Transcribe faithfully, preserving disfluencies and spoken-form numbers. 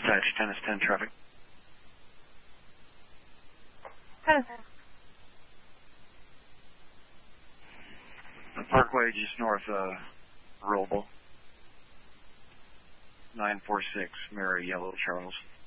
Dispatch, Tennis ten traffic. Tennis ten. The Parkway just north of Rollable. nine four six, Mary Yellow Charles.